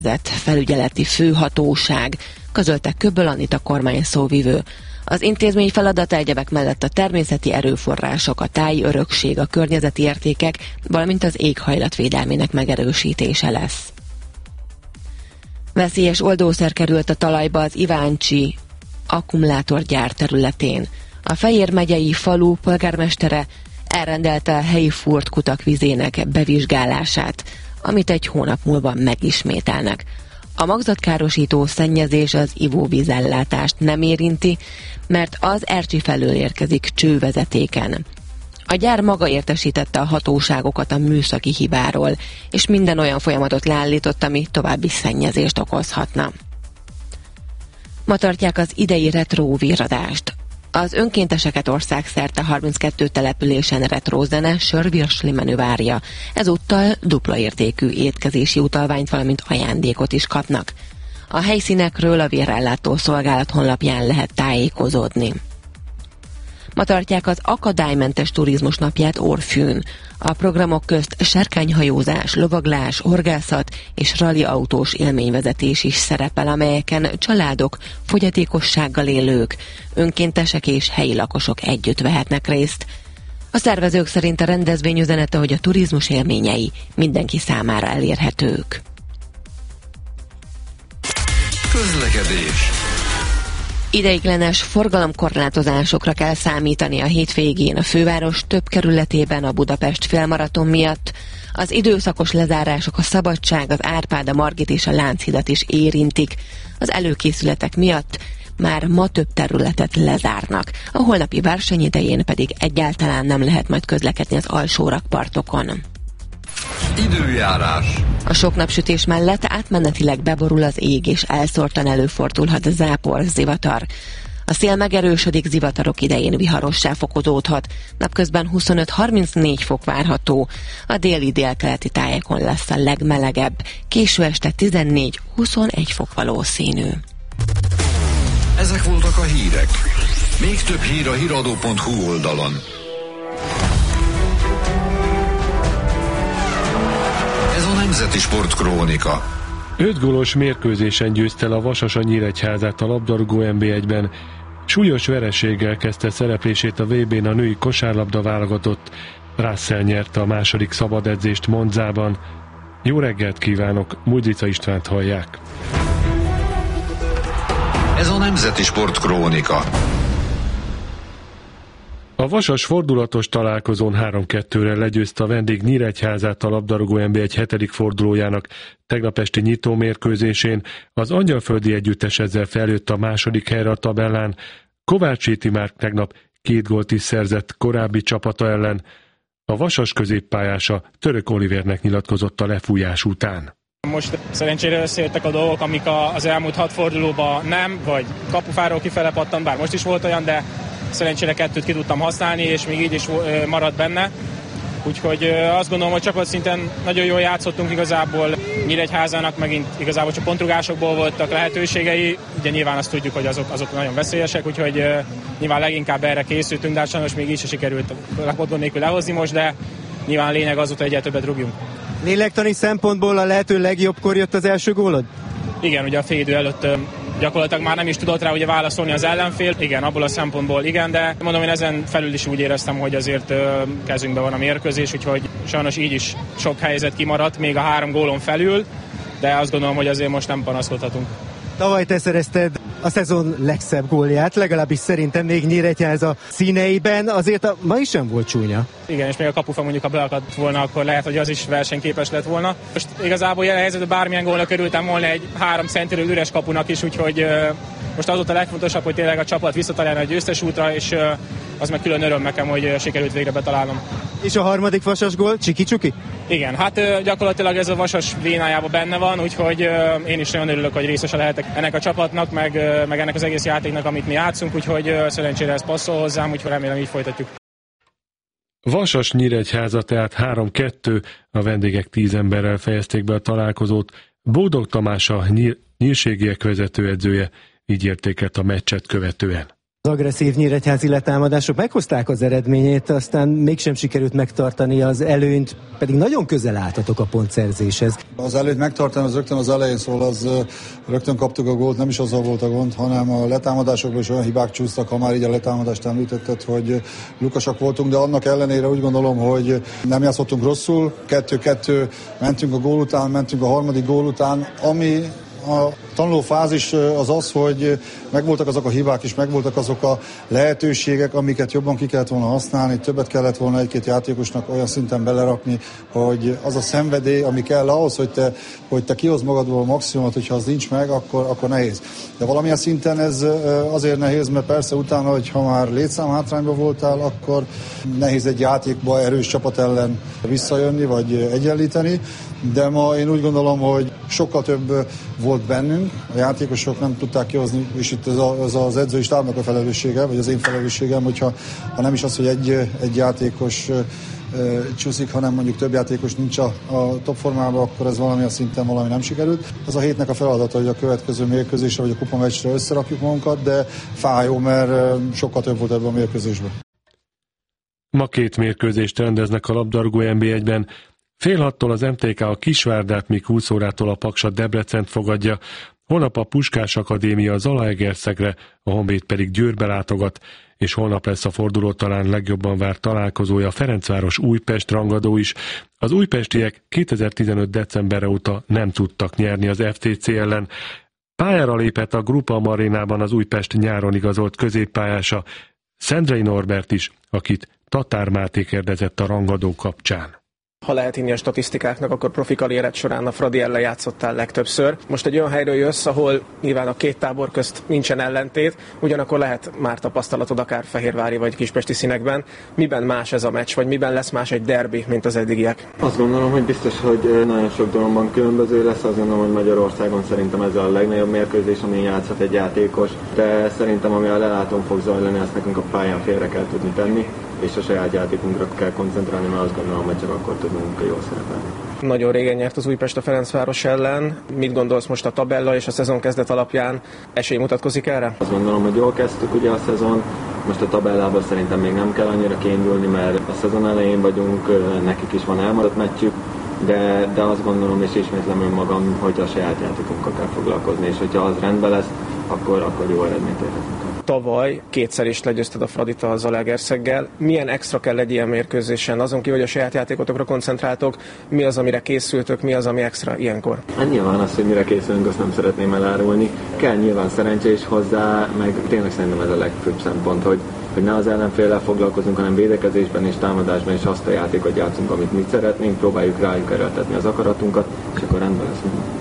felügyeleti főhatóság, közölte Köbbel Anita kormányszóvivő. Az intézmény feladata egyebek mellett a természeti erőforrások, a táji örökség, a környezeti értékek, valamint az éghajlat védelmének megerősítése lesz. Veszélyes oldószer került a talajba az Iváncsi akkumulátorgyár területén. A Fejér megyei falu polgármestere elrendelte a helyi furtkutak vizének bevizsgálását, amit egy hónap múlva megismételnek. A magzatkárosító szennyezés az ivóvízellátást nem érinti, mert az Ercsi felől érkezik csővezetéken. A gyár maga értesítette a hatóságokat a műszaki hibáról, és minden olyan folyamatot leállított, ami további szennyezést okozhatna. Ma tartják az idei retróvíradást. Az önkénteseket országszerte 32 településen retrózene, sör-virsli menü várja. Ezúttal dupla értékű étkezési utalványt, valamint ajándékot is kapnak. A helyszínekről a Vérellátó Szolgálat honlapján lehet tájékozódni. Ma tartják az akadálymentes turizmus napját Orfűn. A programok közt serkányhajózás, lovaglás, horgászat és ralliautós élményvezetés is szerepel, amelyeken családok, fogyatékossággal élők, önkéntesek és helyi lakosok együtt vehetnek részt. A szervezők szerint a rendezvény üzenete, hogy a turizmus élményei mindenki számára elérhetők. Közlekedés. Ideiglenes forgalomkorlátozásokra kell számítani a hétvégén a főváros több kerületében a Budapest félmaraton miatt. Az időszakos lezárások a Szabadság, az Árpád, a Margit és a Lánchidat is érintik. Az előkészületek miatt már ma több területet lezárnak. A holnapi verseny idején pedig egyáltalán nem lehet majd közlekedni az alsó rakpartokon. Időjárás. A sok napsütés mellett átmenetileg beborul az ég, és elszórtan előfordulhat zápor, zivatar. A szél megerősödik, zivatarok idején viharossá fokozódhat. Napközben 25-34 fok várható. A déli-délkeleti tájakon lesz a legmelegebb. Késő este 14-21 fok valószínű. Ezek voltak a hírek. Még több hír a hiradó.hu oldalon. Ez a Nemzeti Sportkrónika. 5 gólos mérkőzésen győzte el a Vasas a Nyíregyházát a labdarúgó NB1-ben. Súlyos vereséggel kezdte szereplését a VB-n a női kosárlabda válogatott. Russell nyerte a második szabad edzést Monzában. Jó reggelt kívánok, Mújdica Istvánt hallják. Ez a Nemzeti Sportkrónika. A Vasas fordulatos találkozón 3-2-re legyőzte a vendég Nyíregyházát a labdarúgó NB1 7. fordulójának tegnap esti nyitó mérkőzésén. Az Angyalföldi együttes ezzel feljött a második helyre a tabellán. Kovács Éti Márk tegnap 2 gólt is szerzett korábbi csapata ellen. A Vasas középpályása Török Olivernek nyilatkozott a lefújás után. Most szerencsére összejöttek a dolgok, amik az elmúlt 6 fordulóban nem, vagy kapufáról kifele pattant, bár most is volt olyan, de szerencsére 2-t ki tudtam használni, és még így is maradt benne. Úgyhogy azt gondolom, hogy csapatszinten nagyon jól játszottunk igazából. Nyíregyházának megint igazából csak pontrugásokból voltak lehetőségei. Ugye nyilván azt tudjuk, hogy azok nagyon veszélyesek, úgyhogy nyilván leginkább erre készültünk, de sajnos még így se sikerült gond nélkül lehozni most, de nyilván a lényeg az, hogy egyre többet rúgjunk. Lélektani szempontból a lehető legjobbkor jött az első gólod? Igen, ugye a félidő előtt gyakorlatilag már nem is tudott rá ugye válaszolni az ellenfél. Igen, abból a szempontból igen, de mondom, én ezen felül is úgy éreztem, hogy azért kezünkben van a mérkőzés, úgyhogy sajnos így is sok helyzet kimaradt, még a 3 gólon felül, de azt gondolom, hogy azért most nem panaszkodhatunk. Tavaly te szerezted a szezon legszebb gólját, legalábbis szerintem még Nyíregyháza színeiben, azért ma is sem volt csúnya. Igen, és még a kapufa mondjuk, ha beakadt volna, akkor lehet, hogy az is versenyképes lett volna. Most igazából jelen helyzetben bármilyen gólra körültem volna egy 3 centiről üres kapunak is, úgyhogy most az volt a legfontosabb, hogy tényleg a csapat visszataláljon a győztes útra, és az meg külön öröm nekem, hogy sikerült végre betalálnom. És a harmadik Vasas gól, csiki-csuki? Igen, hát gyakorlatilag ez a Vasas vénájában benne van, úgyhogy én is nagyon örülök, hogy részese lehetek ennek a csapatnak, meg ennek az egész játéknak, amit mi játszunk, úgyhogy szerencsére ez passzol hozzám, úgyhogy remélem így folytatjuk. Vasas Nyíregyháza tehát 3-2, a vendégek 10 emberrel fejezték be a találkozót. Bódog Tamás a nyírségiek vezetőedzője így értékelt a meccset követően. Az agresszív nyíregyházi letámadások meghozták az eredményét, aztán mégsem sikerült megtartani az előnyt, pedig nagyon közel álltatok a pontszerzéshez. Az előnyt megtartani az rögtön az elején, szóval az rögtön kaptuk a gólt, nem is azzal volt a gond, hanem a letámadásokban is olyan hibák csúsztak, ha már így a letámadást említetted, hogy lukasak voltunk, de annak ellenére úgy gondolom, hogy nem játszottunk rosszul, 2-2 mentünk a gól után, mentünk a harmadik gól után, ami a tanulófázis az, hogy megvoltak azok a hibák és megvoltak azok a lehetőségek, amiket jobban ki kellett volna használni, többet kellett volna egy-két játékosnak olyan szinten belerakni, hogy az a szenvedély, ami kell ahhoz, hogy te kihozd magadból a maximumot, hogyha az nincs meg, akkor nehéz. De valamilyen szinten ez azért nehéz, mert persze utána, ha már létszámhátrányban voltál, akkor nehéz egy játékba erős csapat ellen visszajönni, vagy egyenlíteni, de ma én úgy gondolom, hogy sokkal több volt bennünk, a játékosok nem tudták kihozni, és itt ez az edzői stábnak a felelőssége, vagy az én felelősségem, hogyha nem is az, hogy egy játékos csúszik, hanem mondjuk több játékos nincs a top formában, akkor ez valamilyen szinten valami nem sikerült. Ez a hétnek a feladata, hogy a következő mérkőzésre vagy a kupameccsre összerakjuk magunkat, de fájó, mert sokkal több volt ebben a mérkőzésben. Ma 2 mérkőzést rendeznek a labdarúgó NB1-ben. 5:30 az MTK a Kisvárdát, míg 20 órától a Paksat Debrecent fogadja, holnap a Puskás Akadémia Zalaegerszegre, a Honvéd pedig Győrbe látogat, és holnap lesz a forduló talán legjobban várt találkozója Ferencváros Újpest rangadó is. Az újpestiek 2015. decemberre óta nem tudtak nyerni az FTC ellen. Pályára lépett a Grupa Arénában az Újpest nyáron igazolt középpályása, Szendrei Norbert is, akit Tatár Máté kérdezett a rangadó kapcsán. Ha lehet hinni a statisztikáknak, akkor profi karriered során a Fradi ellen játszottál legtöbbször. Most egy olyan helyről jössz, ahol nyilván a két tábor közt nincsen ellentét, ugyanakkor lehet már tapasztalatod akár fehérvári vagy kispesti színekben. Miben más ez a meccs, vagy miben lesz más egy derbi, mint az eddigiek? Azt gondolom, hogy biztos, hogy nagyon sok dologban különböző lesz. Azt gondolom, hogy Magyarországon szerintem ez a legnagyobb mérkőzés, amin játszhat egy játékos, de szerintem ami a lelátón fog zajlani, ezt nekünk a pályán félre kell tudni tenni, és a saját játékunkra kell koncentrálni, mert azt gondolom, hogy csak akkor tudunk jól szerepelni. Nagyon régen nyert az Újpest a Ferencváros ellen. Mit gondolsz most a tabella és a szezon kezdet alapján? Esély mutatkozik erre? Azt gondolom, hogy jól kezdtük ugye a szezon. Most a tabellában szerintem még nem kell annyira kiindulni, mert a szezon elején vagyunk, nekik is van elmaradt meccsük, de azt gondolom, és ismétlem önmagam, hogy a saját játékunkkal kell foglalkozni, és hogyha az rendben lesz, akkor jó eredményt érhetünk. Tavaly 2-szer is legyőzted a Fradit a Zalaegerszeggel. Milyen extra kell egy ilyen mérkőzésen? Azon kívül, hogy a saját játékotokra koncentráltok, mi az, amire készültök, mi az, ami extra ilyenkor? Hát nyilván az, hogy mire készülünk, azt nem szeretném elárulni. Kell nyilván szerencsé is hozzá, meg tényleg szerintem ez a legfőbb szempont, hogy ne az ellenféllel foglalkozunk, hanem védekezésben és támadásban is azt a játékot játszunk, amit mi szeretnénk, próbáljuk rájuk erőltetni az akaratunkat, és akkor rendben lesz minden.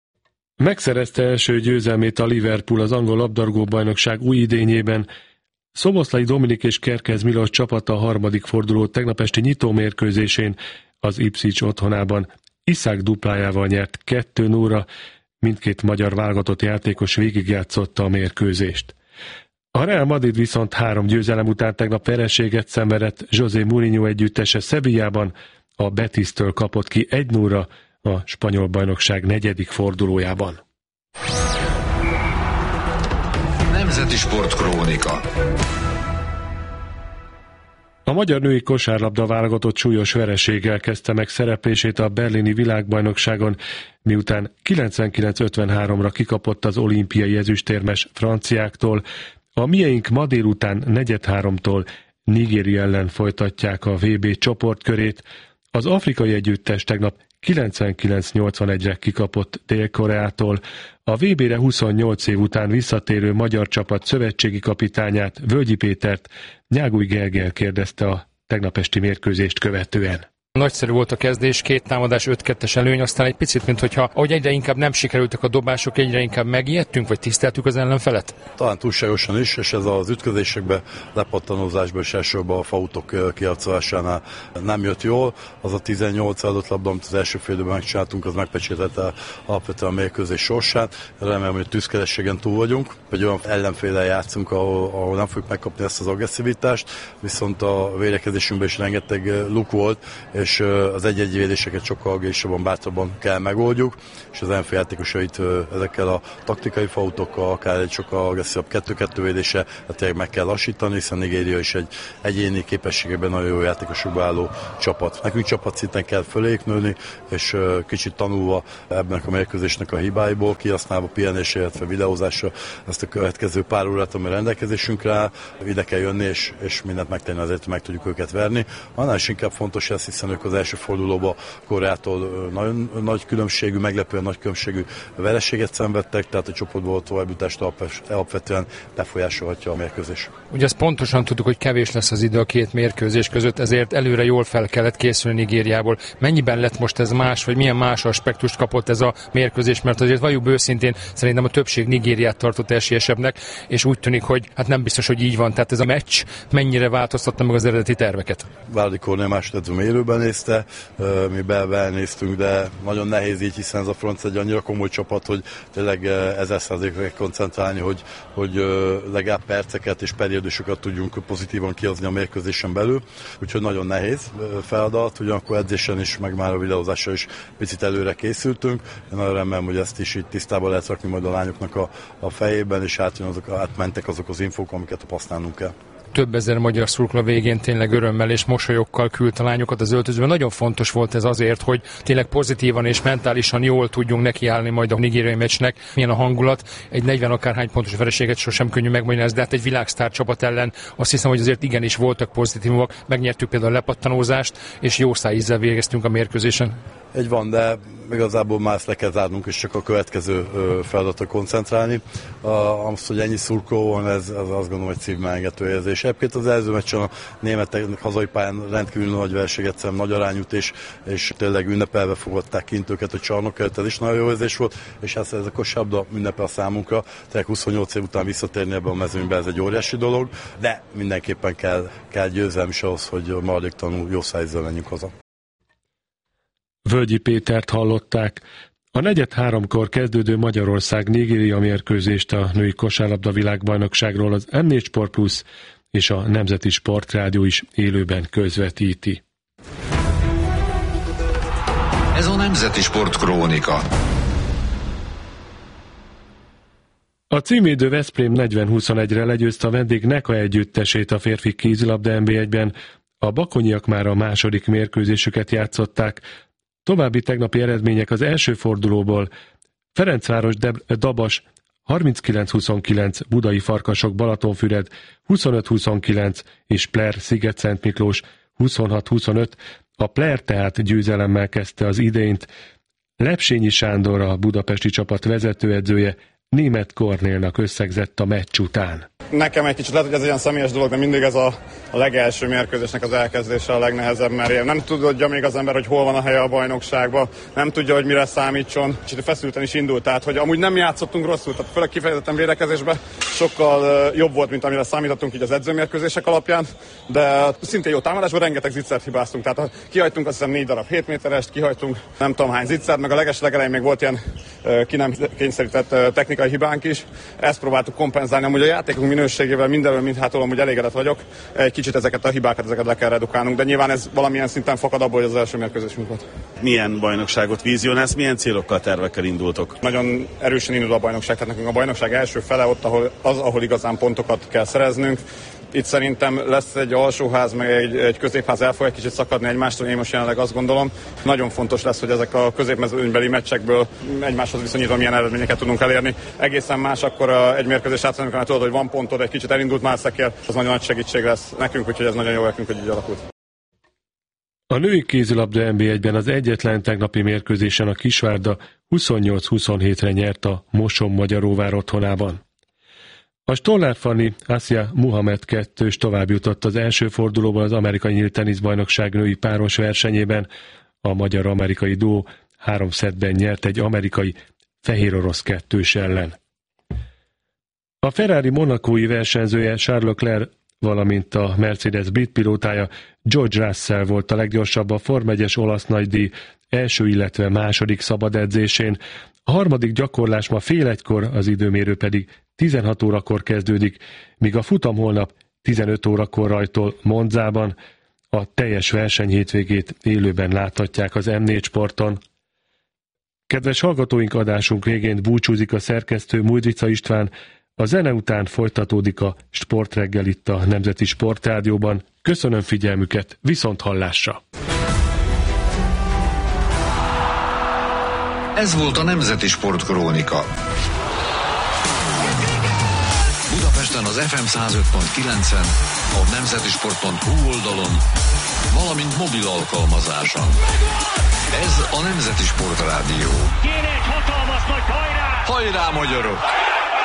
Megszerezte első győzelmét a Liverpool az angol labdarúgó-bajnokság új idényében. Szoboszlai Dominik és Kerkez Milos csapata a harmadik forduló tegnap esti nyitómérkőzésén az Ipswich otthonában Iszák duplájával nyert 2-0-ra, mindkét magyar válogatott játékos végigjátszotta a mérkőzést. A Real Madrid viszont 3 győzelem után tegnap vereséget szenvedett José Mourinho együttese Sevillában, a Betistől kapott ki 1-0-ra a spanyol bajnokság 4. fordulójában. Nemzeti Sportkrónika. A magyar női kosárlabda válogatott súlyos vereséggel kezdte meg szereplését a berlini világbajnokságon, miután 99-53-ra kikapott az olimpiai ezüstérmes franciáktól. A mieink ma délután 4:03-tól Nigéria ellen folytatják a VB csoportkörét. Az afrikai együttes tegnap 99-81-re kikapott Dél-Koreától. A VB-re 28 év után visszatérő magyar csapat szövetségi kapitányát, Völgyi Pétert Nyágúj Gergely kérdezte a tegnap esti mérkőzést követően. Nagyszerű volt a kezdés, 2 támadás, 5-2-es előny, aztán egy picit, minthogyha ahogy egyre inkább nem sikerültek a dobások, egyre inkább megijedtünk, vagy tiszteltük az ellenfelet? Talán túlságosan is, és ez az ütközésekben, lepattanózásban és elsősorban a fautok kijátszásánál nem jött jól. Az a 18 adott labda, amit az első fél időben megcsináltunk, az megpecsételte alapvetően a mérkőzés sorsát. Remélem, hogy tűzkerességen túl vagyunk, vagy olyan ellenféllel játszunk, ahol nem fogjuk megkapni ezt az agresszivitást, viszont a védekezésünkben is rengeteg luk volt, és az egy-egy védéseket sokkal agréssabban, bátrabban kell megoldjuk, és az MF játékosait ezekkel a taktikai fautokkal, akár egy sokkal agresszívabb 2-2 védése, tényleg meg kell lassítani, hiszen Nigéria is egy egyéni képességében nagyon jó játékosokba álló csapat. Nekünk csapatszinten kell föléjük nőni, és kicsit tanulva ebben a mérkőzésnek a hibáiból, kihasználva pihenésre, illetve videózásra ezt a következő pár órát, ami rendelkezésünkre áll, ide kell jönni, és mindent megtenni azért, hogy meg tudjuk őket verni. Annál is inkább fontos ez, hiszen ők az első fordulóban Koreától nagyon nagy különbségű, meglepően nagy különbségű vereséget szenvedtek, tehát a csoportból továbbjutást alapvetően befolyásolhatja a mérkőzés. Ugye ezt pontosan tudjuk, hogy kevés lesz az idő a két mérkőzés között, ezért előre jól fel kellett készülni Nigériából. Mennyiben lett most ez más, vagy milyen más aspektust kapott ez a mérkőzés, mert azért valljuk őszintén, szerintem a többség Nigériát tartott esélyesebbnek, és úgy tűnik, hogy hát nem biztos, hogy így van. Tehát ez a meccs mennyire változtatta meg az eredeti terveket? Várdi Kornél másodedző élőben nézte, mi belvel néztünk, de nagyon nehéz így, hiszen ez a Franc egy annyira komoly csapat, hogy tényleg 1000%-ra kell koncentrálni, hogy legalább perceket és periódusokat tudjunk pozitívan kihozni a mérkőzésen belül. Úgyhogy nagyon nehéz feladat, ugyanakkor edzésen is, meg már a videózással is picit előre készültünk. Én nagyon remélem, hogy ezt is így tisztában lehet rakni majd a lányoknak a fejében, és átmentek azok az infók, amiket használnunk kell. Több ezer magyar szurkoló végén tényleg örömmel és mosolyokkal küldte a lányokat az öltözőben. Nagyon fontos volt ez azért, hogy tényleg pozitívan és mentálisan jól tudjunk nekiállni majd a nigériai meccsnek. Milyen a hangulat, egy 40 akárhány pontos vereséget sosem könnyű megmondani, de hát egy világsztár csapat ellen azt hiszem, hogy azért igenis voltak pozitívak. Megnyertük például a lepattanózást, és jó szájízzel végeztünk a mérkőzésen. Egy van, de igazából már ezt le kell zárnunk, és csak a következő feladatra koncentrálni. Az, hogy ennyi szurkoló van, ez azt gondolom, hogy szívmelengető érzés. Egyébként az első meccsen a németek hazai pályán rendkívül nagy verseget, nagy arányút, és tényleg ünnepelve fogadták kint őket a csarnok előtt, ez is nagyon jó érzés volt, és ez a kosárlabda ünnepel számunkra. Tehát 28 év után visszatérni ebbe a mezőnybe, ez egy óriási dolog, de mindenképpen kell győzelem is ahhoz, hogy maradéktalanul jó szájízzel menjünk haza. Völgyi Pétert hallották. A 4:03-kor kezdődő Magyarország-Nigéria mérkőzést a női kosárlabda világbajnokságról az M4 Sport Plus és a Nemzeti Sportrádió is élőben közvetíti. Ez a Nemzeti Sport Krónika. A címvédő Veszprém 40-21-re legyőzte a vendég Neka együttesét a férfi kézilabda NB1-ben. A bakonyiak már a második mérkőzésüket játszották. További tegnapi eredmények az első fordulóból: Ferencváros Dabas 39-29, Budai Farkasok Balatonfüred 25-29 és Pler Sziget-Szent Miklós 26-25. A Pler tehát győzelemmel kezdte az idényt. Lepsényi Sándor, a budapesti csapat vezetőedzője, Németh Kornélnak összegzett a meccs után. Nekem egy kicsit lehet, hogy ez egy olyan személyes dolog, de mindig ez a legelső mérkőzésnek az elkezdése a legnehezebb, mert nem tudja még az ember, hogy hol van a helye a bajnokságban, nem tudja, hogy mire számítson. Kicsit feszülten is indult, tehát hogy amúgy nem játszottunk rosszul, tehát főleg kifejezetten védekezésben sokkal jobb volt, mint amire számítottunk így az edzőmérkőzések alapján, de szintén jó támadásban rengeteg zicsert hibáztunk, tehát kihagytunk azt hiszem 4 darab 7 méterest, kihagytunk nem tudom hány zicsert, meg a legelején még volt ilyen ki nem kényszerített technikai hibánk is. Ezt próbáltuk kompenzálni, amúgy a játékunk minőségével mindenről mindhától amúgy elégedett vagyok. Egy kicsit ezeket a hibákat le kell redukálnunk, de nyilván ez valamilyen szinten fakad abból, hogy az első mérkőzésünk volt. Milyen bajnokságot vízionálsz, milyen célokkal, tervekkel indultok? Nagyon erősen indul a bajnokság, tehát nekünk a bajnokság első fele ott, ahol igazán pontokat kell szereznünk. Itt szerintem lesz egy alsóház, meg egy középház el fog egy kicsit szakadni egymástól, én most jelenleg azt gondolom. Nagyon fontos lesz, hogy ezek a középmezőnybeli meccsekből egymáshoz viszonyítva milyen eredményeket tudunk elérni. Egészen más akkor egy mérkőzés átszánunk, mert tudod, hogy van pontod, egy kicsit elindult már szekér, az nagyon nagy segítség lesz nekünk, úgyhogy ez nagyon jó nekünk, hogy így alakult. A női kézilabda NB1-ben az egyetlen tegnapi mérkőzésen a Kisvárda 28-27-re nyert a Moson-Magyaróvár otthonában. A Stollár Fanny Asia Muhammad 2-s tovább jutott az első fordulóban az amerikai nyílt teniszbajnokság női páros versenyében. A magyar-amerikai duó 3 szettben nyert egy amerikai fehér-orosz 2-s ellen. A Ferrari monacói versenyzője Charles Leclerc, valamint a Mercedes brit pilótája George Russell volt a leggyorsabb a Form 1-es olasz nagydíj első, illetve második szabad edzésén. A harmadik gyakorlás ma fél egykor, az időmérő pedig 16 órakor kezdődik, míg a futam holnap 15 órakor rajtol Monzában. A teljes versenyhétvégét élőben láthatják az M4 Sporton. Kedves hallgatóink, adásunk végén búcsúzik a szerkesztő Mújdrica István. A zene után folytatódik a Sportreggel itt a Nemzeti Sportrádióban. Köszönöm figyelmüket, viszont hallásra! Ez volt a Nemzeti Sportkrónika. Budapesten az FM 105.9-en, a nemzetisport.hu oldalon, valamint mobil alkalmazáson. Ez a Nemzeti Sportrádió. Kéne egy hatalmas nagy hajrá! Hajrá, magyarok!